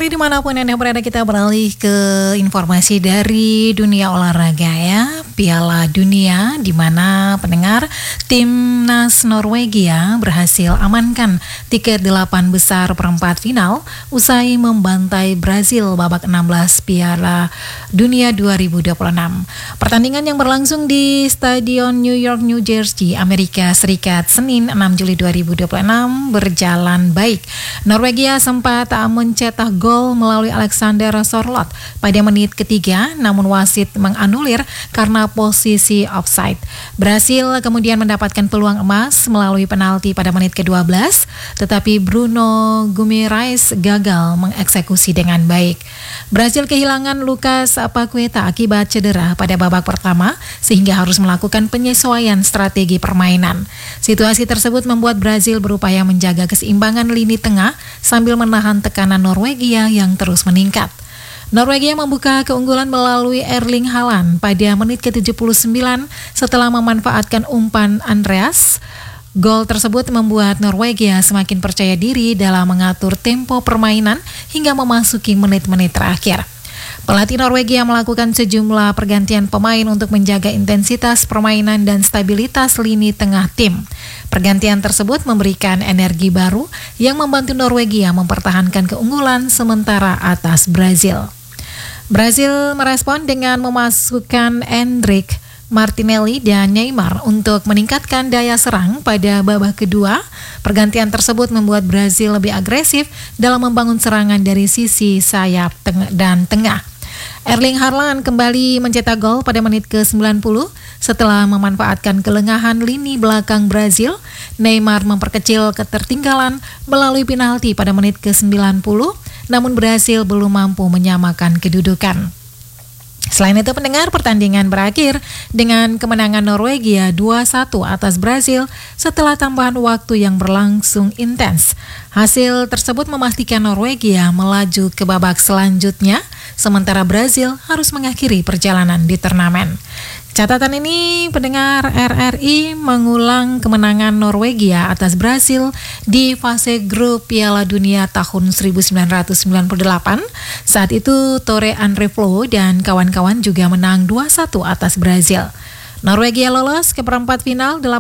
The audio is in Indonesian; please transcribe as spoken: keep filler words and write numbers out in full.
hari dimanapun Anda berada, kita beralih ke informasi dari dunia olahraga ya. Piala Dunia, di mana pendengar timnas Norwegia berhasil amankan tiket delapan besar perempat final usai membantai Brazil babak enam belas Piala Dunia dua ribu dua puluh enam. Pertandingan yang berlangsung di Stadion New York, New Jersey, Amerika Serikat, Senin enam Juli dua ribu dua puluh enam berjalan baik. Norwegia sempat mencetak gol melalui Alexander Sorloth pada menit ketiga, namun wasit menganulir karena posisi offside. Brasil kemudian mendapatkan peluang emas melalui penalti pada menit ke-dua belas, tetapi Bruno Guimaraes gagal mengeksekusi dengan baik. Brasil kehilangan Lucas Paqueta akibat cedera pada babak pertama, sehingga harus melakukan penyesuaian strategi permainan. Situasi tersebut membuat Brasil berupaya menjaga keseimbangan lini tengah sambil menahan tekanan Norwegia yang terus meningkat. Norwegia membuka keunggulan melalui Erling Haaland pada menit ke-tujuh puluh sembilan setelah memanfaatkan umpan Andreas. Gol tersebut membuat Norwegia semakin percaya diri dalam mengatur tempo permainan hingga memasuki menit-menit terakhir. Pelatih Norwegia melakukan sejumlah pergantian pemain untuk menjaga intensitas permainan dan stabilitas lini tengah tim. Pergantian tersebut memberikan energi baru yang membantu Norwegia mempertahankan keunggulan sementara atas Brazil. Brazil merespon dengan memasukkan Endrick, Martinelli, dan Neymar untuk meningkatkan daya serang pada babak kedua. Pergantian tersebut membuat Brazil lebih agresif dalam membangun serangan dari sisi sayap teng- dan tengah. Erling Haaland kembali mencetak gol pada menit ke-sembilan puluh setelah memanfaatkan kelengahan lini belakang Brazil. Neymar memperkecil ketertinggalan melalui penalti pada menit ke-sembilan puluh, namun Brazil belum mampu menyamakan kedudukan. Selain itu, pendengar, pertandingan berakhir dengan kemenangan Norwegia dua satu atas Brazil setelah tambahan waktu yang berlangsung intens. Hasil tersebut memastikan Norwegia melaju ke babak selanjutnya, sementara Brazil harus mengakhiri perjalanan di turnamen. Catatan ini, pendengar, R R I mengulang kemenangan Norwegia atas Brazil di fase grup Piala Dunia tahun seribu sembilan ratus sembilan puluh delapan. Saat itu, Tore Andre Flo dan kawan-kawan juga menang dua satu atas Brazil. Norwegia lolos ke perempat final